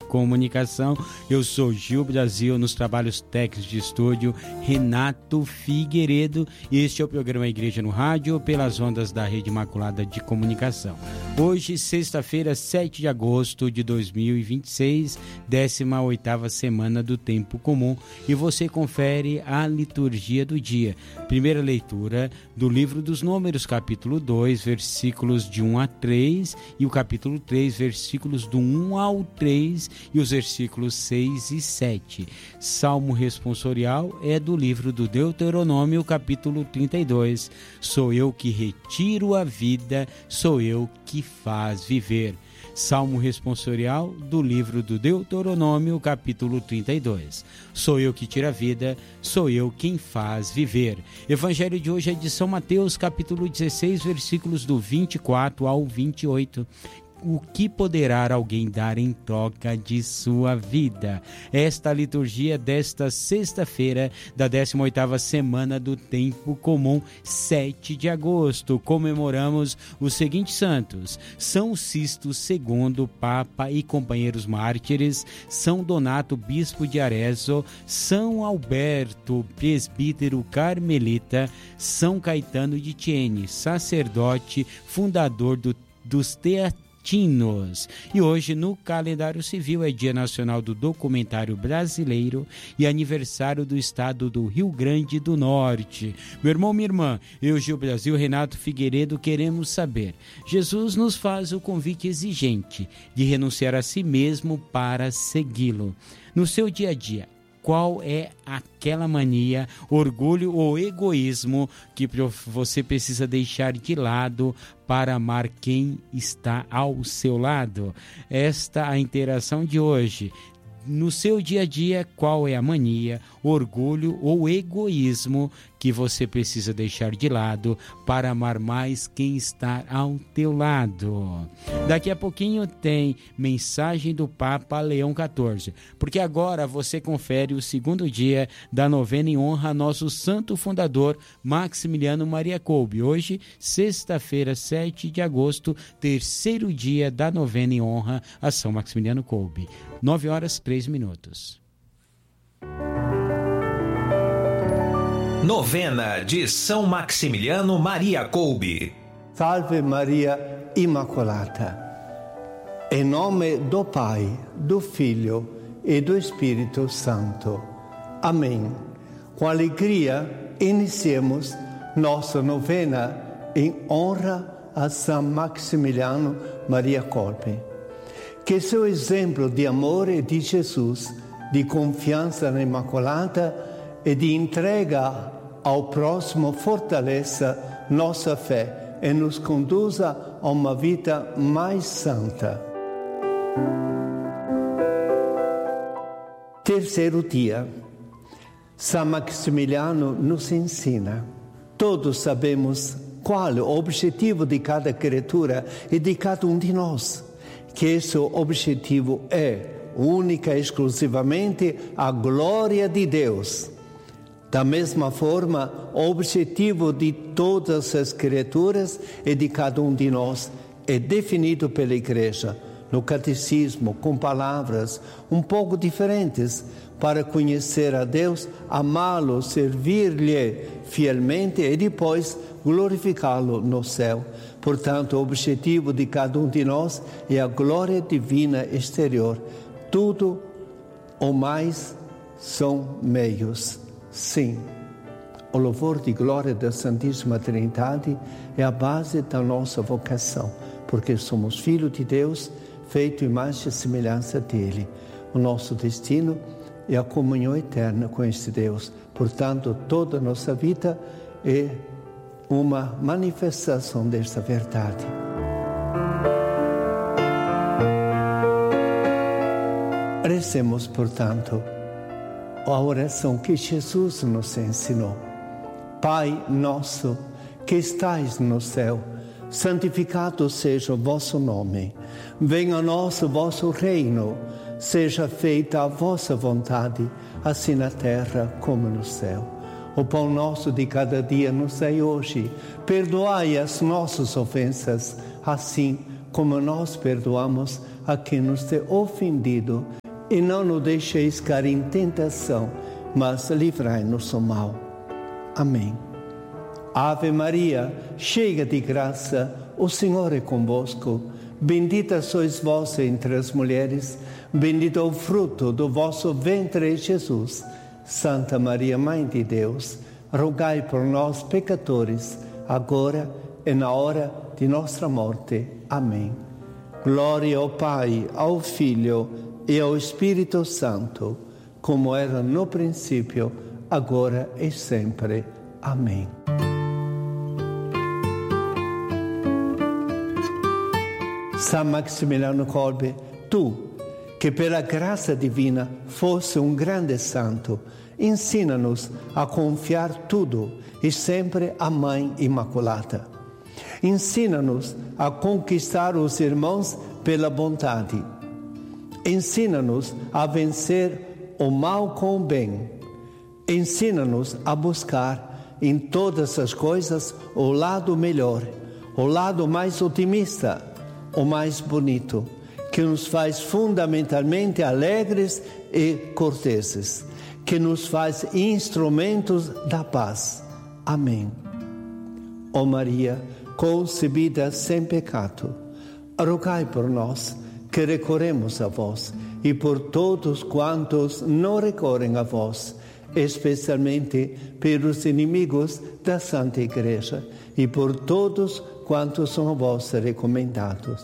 comunicação. Eu sou Gil Brasil, nos trabalhos técnicos de estúdio, Renato Figueiredo. E este é o programa Igreja no Rádio, pelas ondas da Rede Imaculada de Comunicação. Hoje, sexta-feira, 7 de agosto de 2026, 18ª semana do Tempo Comum. E você confere a liturgia do dia. Primeira leitura do livro dos Números, capítulo 2, versículos de 1 a 3, e o capítulo 3, versículos do 1 ao 3, e os versículos 6 e 7. Salmo responsorial é do livro do Deuteronômio, capítulo 32. Sou eu que retiro a vida, sou eu que faz viver. Salmo responsorial do livro do Deuteronômio, capítulo 32. Sou eu que tiro a vida, sou eu quem faz viver. Evangelho de hoje é de São Mateus, capítulo 16, versículos do 24 ao 28. O que poderá alguém dar em troca de sua vida? Esta liturgia desta sexta-feira da 18ª semana do Tempo Comum, 7 de agosto. Comemoramos os seguintes santos: São Sisto II, Papa e companheiros mártires; São Donato, Bispo de Arezzo; São Alberto, presbítero carmelita; São Caetano de Thiene, sacerdote, fundador dos teatros. E hoje no calendário civil é Dia Nacional do Documentário Brasileiro e aniversário do estado do Rio Grande do Norte. Meu irmão, minha irmã, eu, Gil Brasil, Renato Figueiredo, queremos saber. Jesus nos faz o convite exigente de renunciar a si mesmo para segui-lo. No seu dia a dia, qual é aquela mania, orgulho ou egoísmo que você precisa deixar de lado para amar quem está ao seu lado? Esta é a interação de hoje. No seu dia a dia, qual é a mania, orgulho ou egoísmo que você precisa deixar de lado para amar mais quem está ao teu lado? Daqui a pouquinho tem mensagem do Papa Leão XIV, porque agora você confere o segundo dia da novena em honra a nosso santo fundador Maximiliano Maria Kolbe. Hoje, sexta-feira, 7 de agosto, terceiro dia da novena em honra a São Maximiliano Kolbe. 9h03. Novena de São Maximiliano Maria Kolbe. Salve Maria Immacolata. Em nome do Pai, do Filho e do Espírito Santo. Amém. Com alegria, iniciemos nossa novena em honra a São Maximiliano Maria Kolbe. Que seu exemplo de amor e de Jesus, de confiança na Imaculata e de entrega ao próximo fortaleça nossa fé e nos conduza a uma vida mais santa. Terceiro dia. São Maximiliano nos ensina. Todos sabemos qual é o objetivo de cada criatura e de cada um de nós. Que esse objetivo é, única e exclusivamente, a glória de Deus. Da mesma forma, o objetivo de todas as criaturas e de cada um de nós é definido pela Igreja, no Catecismo, com palavras um pouco diferentes, para conhecer a Deus, amá-lo, servir-lhe fielmente e depois glorificá-lo no céu. Portanto, o objetivo de cada um de nós é a glória divina exterior. Tudo ou mais são meios. Sim, o louvor de glória da Santíssima Trindade é a base da nossa vocação, porque somos filhos de Deus, feito imagem e semelhança dele. O nosso destino é a comunhão eterna com este Deus. Portanto, toda a nossa vida é uma manifestação desta verdade. Rezemos, portanto, a oração que Jesus nos ensinou. Pai nosso, que estais no céu, santificado seja o vosso nome. Venha a nós o vosso reino. Seja feita a vossa vontade, assim na terra como no céu. O pão nosso de cada dia nos dai hoje. Perdoai as nossas ofensas, assim como nós perdoamos a quem nos tem ofendido, e não nos deixeis cair em tentação, mas livrai-nos do mal. Amém. Ave Maria, cheia de graça, o Senhor é convosco. Bendita sois vós entre as mulheres, bendito é o fruto do vosso ventre, Jesus. Santa Maria, Mãe de Deus, rogai por nós, pecadores, agora e na hora de nossa morte. Amém. Glória ao Pai, ao Filho e ao Espírito Santo, como era no princípio, agora e sempre. Amém. São Maximiliano Kolbe, tu, que pela graça divina fosse um grande santo, ensina-nos a confiar tudo e sempre à Mãe Imaculada. Ensina-nos a conquistar os irmãos pela bondade. Ensina-nos a vencer o mal com o bem. Ensina-nos a buscar em todas as coisas o lado melhor, o lado mais otimista, o mais bonito, que nos faz fundamentalmente alegres e corteses, que nos faz instrumentos da paz. Amém. Ó Maria, concebida sem pecado, rogai por nós que recorremos a vós e por todos quantos não recorrem a vós, especialmente pelos inimigos da Santa Igreja e por todos quantos são a vós recomendados.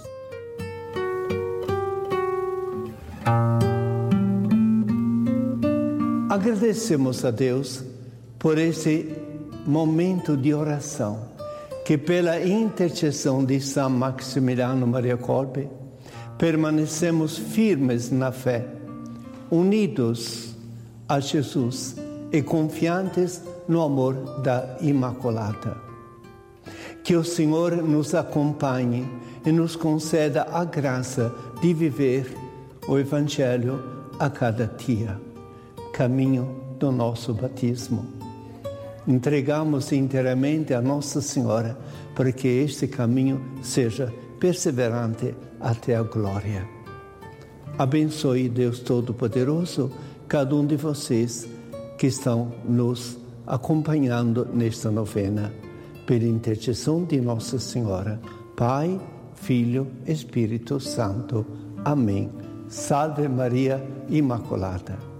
Agradecemos a Deus por esse momento de oração, que pela intercessão de São Maximiliano Maria Kolbe, permanecemos firmes na fé, unidos a Jesus e confiantes no amor da Imaculada. Que o Senhor nos acompanhe e nos conceda a graça de viver o Evangelho a cada dia, caminho do nosso batismo. Entregamos inteiramente a Nossa Senhora para que este caminho seja perseverante até a glória. Abençoe Deus Todo-Poderoso cada um de vocês que estão nos acompanhando nesta novena. Pela intercessão de Nossa Senhora, Pai, Filho, Espírito Santo. Amém. Salve Maria Imaculada.